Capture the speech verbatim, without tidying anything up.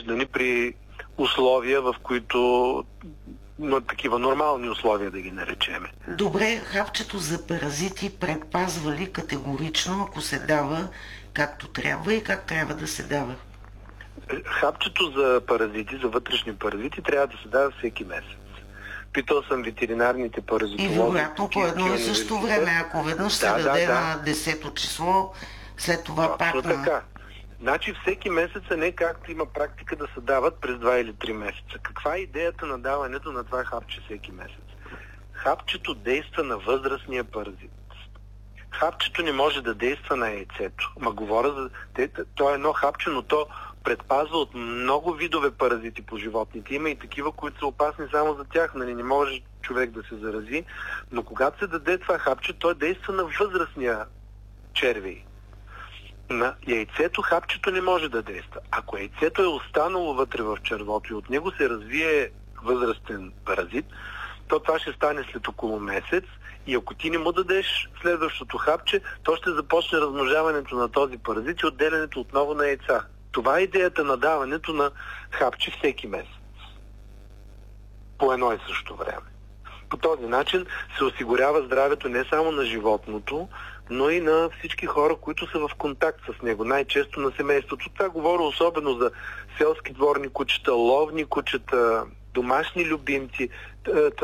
отглеждани при условия, в които но такива нормални условия, да ги наречеме. Добре, хапчето за паразити предпазва ли категорично, ако се дава както трябва и как трябва да се дава? Хапчето за паразити, за вътрешни паразити, трябва да се дава всеки месец. Питал съм ветеринарните паразитолози. И вероятно по едно и също време, ако веднъж се да, даде да, на десето число, след това Точно пак на... така. Значи всеки месец, а не както има практика да се дават през два или три месеца. Каква е идеята на даването на това хапче всеки месец? Хапчето действа на възрастния паразит. Хапчето не може да действа на яйцето. Ма говоря за... То е едно хапче, но то предпазва от много видове паразити по животните. Има и такива, които са опасни само за тях. Нали, не може човек да се зарази. Но когато се даде това хапче, то действа на възрастния червей. На яйцето хапчето не може да действа. Ако яйцето е останало вътре в червото и от него се развие възрастен паразит, то това ще стане след около месец и ако ти не му дадеш следващото хапче, то ще започне размножаването на този паразит и отделянето отново на яйца. Това е идеята на даването на хапче всеки месец. По едно и също време. По този начин се осигурява здравето не само на животното, но и на всички хора, които са в контакт с него, най-често на семейството. Това говоря особено за селски дворни кучета, ловни кучета, домашни любимци.